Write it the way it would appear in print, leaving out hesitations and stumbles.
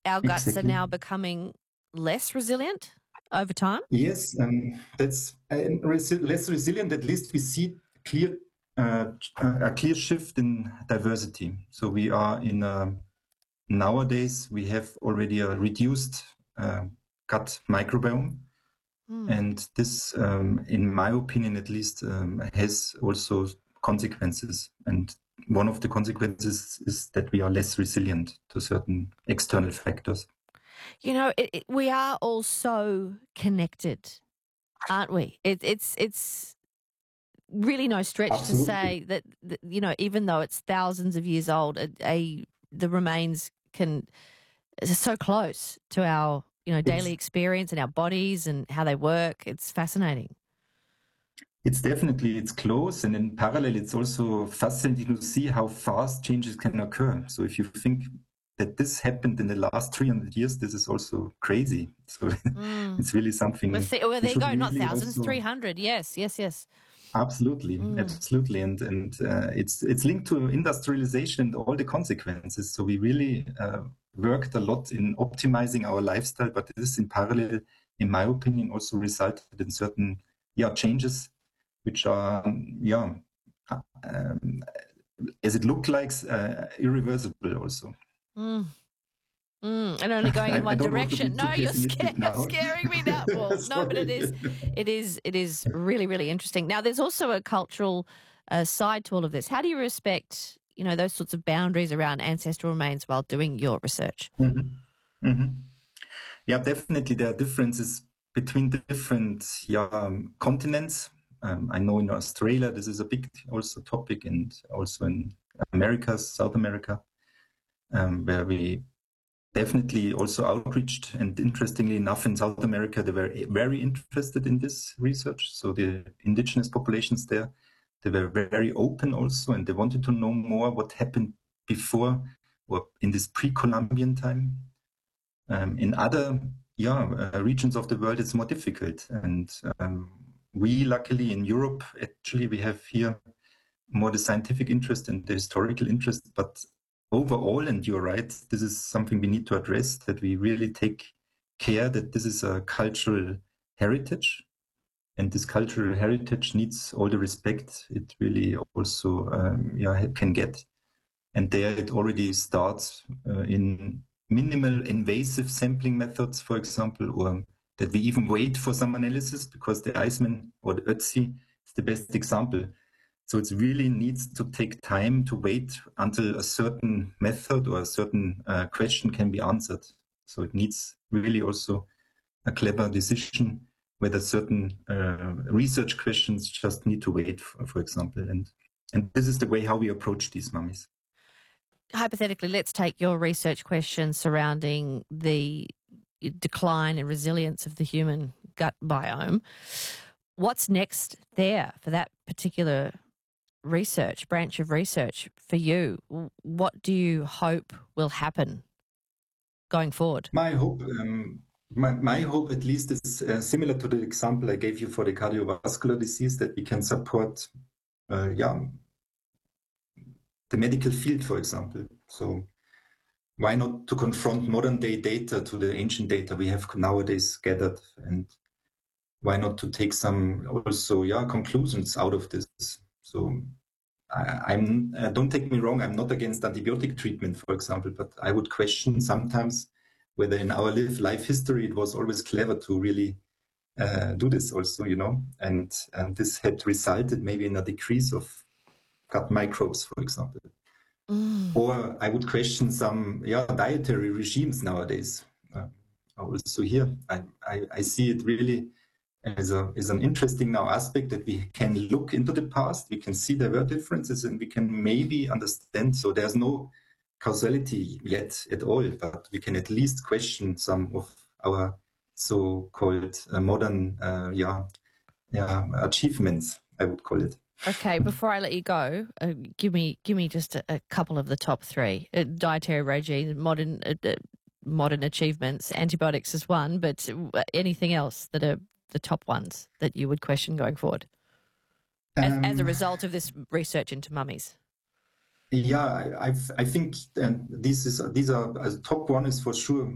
our guts are Exactly. now becoming less resilient over time? Yes, that's less resilient. At least we see clear a clear shift in diversity. So we are in nowadays we have already a reduced gut microbiome, and this, in my opinion, at least, has also consequences. And one of the consequences is that we are less resilient to certain external factors. You know, we are all so connected, aren't we? It's really no stretch to Absolutely. say that you know, even though it's thousands of years old, the remains are so close to our, you know, daily It's experience and our bodies and how they work. It's fascinating. it's definitely it's close, and in parallel, it's also fascinating to see how fast changes can occur. So if you think that this happened in the last 300 years, this is also crazy. So Mm. it's really something Well, we there you should go. Not really thousands, also. 300. Yes, yes, yes. Absolutely, Mm. absolutely, and it's linked to industrialization and all the consequences. So we really worked a lot in optimizing our lifestyle, but this in parallel, in my opinion, also resulted in certain changes, which are um, as it looked like irreversible. Also, Mm. And only going in I one don't want to be direction. too No, you're pessimistic now. scaring me now. Well, no, but Sorry. it is really, really interesting. Now, there's also a cultural side to all of this. How do you respect, you know, those sorts of boundaries around ancestral remains while doing your research? Mhm. Mhm. Yeah, definitely there are differences between different continents. I know in Australia this is a big also topic, and also in America, South America, where we definitely also outreached. And interestingly enough, in South America, they were very interested in this research. So the indigenous populations there, they were very open also, and they wanted to know more what happened before or in this pre-Columbian time. In other regions of the world, it's more difficult. And we, luckily in Europe, actually, we have here more the scientific interest and the historical interest. But overall, and you're right, this is something we need to address, that we really take care that this is a cultural heritage. And this cultural heritage needs all the respect it really also can get. And there it already starts in minimal invasive sampling methods, for example, or that we even wait for some analysis, because the Iceman or the Ötzi is the best example. So it really needs to take time to wait until a certain method or a certain question can be answered. So it needs really also a clever decision whether certain research questions just need to wait, for example. And this is the way how we approach these mummies. Hypothetically, let's take your research question surrounding the decline and resilience of the human gut biome. What's next there for that particular research, branch of research for you? What do you hope will happen going forward? My hope, my hope at least is similar to the example I gave you for the cardiovascular disease, that we can support, the medical field, for example. So why not to confront modern day data to the ancient data we have nowadays gathered, and why not to take some also conclusions out of this? So don't take me wrong, I'm not against antibiotic treatment, for example, but I would question sometimes whether in our life history it was always clever to really do this also, and this had resulted maybe in a decrease of gut microbes, for example. Mm. Or I would question some dietary regimes nowadays. Also here, I see it really as an interesting now aspect, that we can look into the past, we can see there were differences, and we can maybe understand. So there's no causality yet at all, but we can at least question some of our so-called modern achievements, I would call it. Okay, before I let you go, give me just a couple of the top three: dietary regime, modern achievements, antibiotics is one, but anything else that are the top ones that you would question going forward as a Um, result of this research into mummies? I think these are top one is for sure